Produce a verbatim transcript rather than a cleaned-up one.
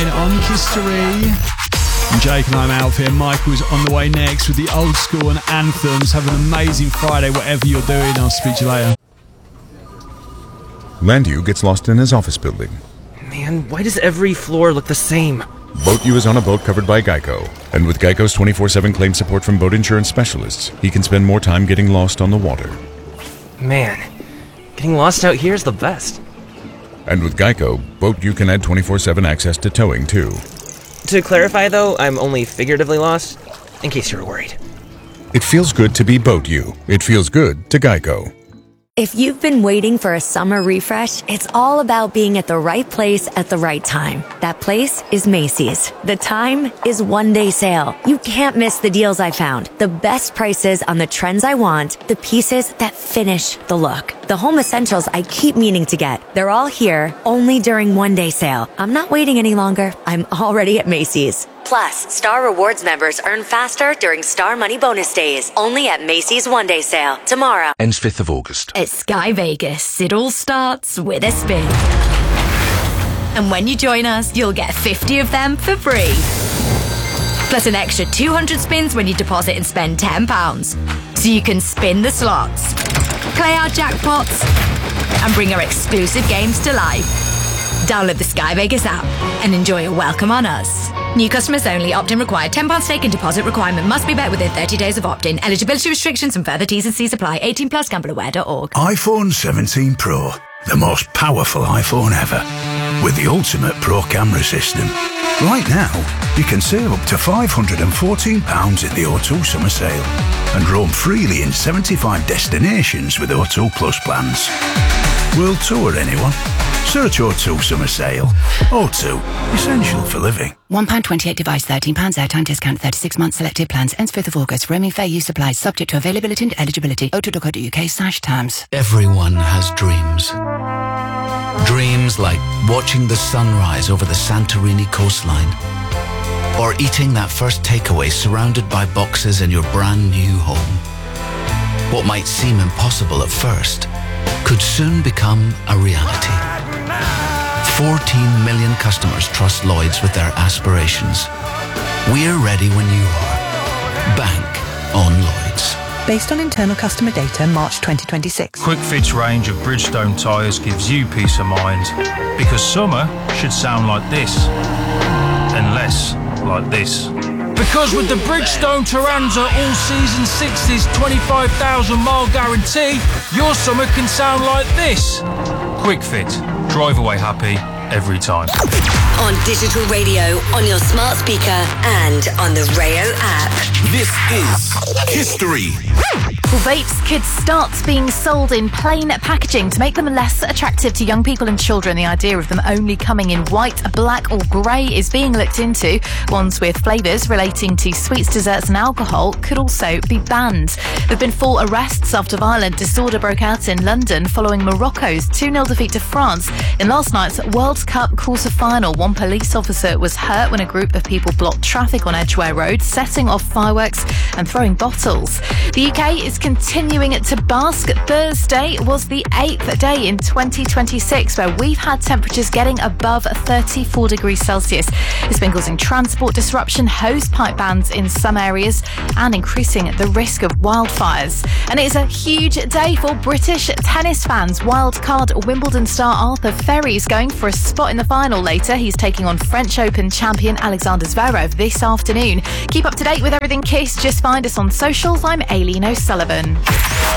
nine on History. And Jake and I'm out here. Michael's on the way next with the old school and anthems. Have an amazing Friday, whatever you're doing. I'll speak to you later. Landu gets lost in his office building. Man, why does every floor look the same? Boat U is on a boat covered by Geico. And with Geico's twenty-four seven claim support from boat insurance specialists, he can spend more time getting lost on the water. Man, getting lost out here is the best. And with Geico, Boat U can add twenty-four seven access to towing, too. To clarify, though, I'm only figuratively lost, in case you're worried. It feels good to be Boat U. It feels good to Geico. If you've been waiting for a summer refresh, it's all about being at the right place at the right time. That place is Macy's. The time is one day sale. You can't miss the deals I found. The best prices on the trends I want, the pieces that finish the look. The home essentials I keep meaning to get. They're all here, only during one day sale. I'm not waiting any longer. I'm already at Macy's. Plus, Star Rewards members earn faster during Star Money Bonus Days. Only at Macy's One Day Sale. Tomorrow. Ends fifth of August. At Sky Vegas, it all starts with a spin. And when you join us, you'll get fifty of them for free. Plus an extra two hundred spins when you deposit and spend ten pounds. So you can spin the slots, play our jackpots, and bring our exclusive games to life. Download the Sky Vegas app and enjoy a welcome on us. New customers only. Opt-in required. ten pounds stake and deposit requirement must be met within thirty days of opt-in. Eligibility restrictions and further T's and C's apply. eighteen plus gamble aware dot org. iPhone seventeen Pro. The most powerful iPhone ever. With the ultimate Pro camera system. Right now, you can save up to five hundred fourteen pounds at the O two summer sale. And roam freely in seventy-five destinations with O two Plus plans. World tour, anyone? Search O two Summer Sale. O two, essential for living. one pound twenty-eight device, thirteen pounds airtime discount, thirty-six months selected plans, ends fifth of August. Roaming fair use applies, subject to availability and eligibility. o two dot co dot uk slash terms. Everyone has dreams. Dreams like watching the sunrise over the Santorini coastline, or eating that first takeaway surrounded by boxes in your brand new home. What might seem impossible at first could soon become a reality. fourteen million customers trust Lloyds with their aspirations. We're ready when you are. Bank on Lloyds. Based on internal customer data, March twenty twenty-six. Quickfit's range of Bridgestone tyres gives you peace of mind, because summer should sound like this, and less like this. Because with the Bridgestone Turanza all-season sixties twenty-five thousand mile guarantee, your summer can sound like this. Quickfit. Drive away happy every time. On digital radio, on your smart speaker, and on the Rayo app. This is History. Well, vapes could start being sold in plain packaging to make them less attractive to young people and children. The idea of them only coming in white, black or grey is being looked into. Ones with flavours relating to sweets, desserts and alcohol could also be banned. There have been four arrests after violent disorder broke out in London following Morocco's two nil defeat to France in last night's World Cup quarter-final. One police officer was hurt when a group of people blocked traffic on Edgware Road, setting off fireworks and throwing bottles. The U K is continuing to bask. Thursday was the eighth day in twenty twenty-six where we've had temperatures getting above thirty-four degrees Celsius. It's been causing transport disruption, hose pipe bans in some areas, and increasing the risk of wildfires. And it is a huge day for British tennis fans. Wildcard Wimbledon star Arthur Ferry is going for a spot in the final later. He's taking on French Open champion Alexander Zverev this afternoon. Keep up to date with everything KISS. Just find us on socials. I'm Aileen O'Sullivan.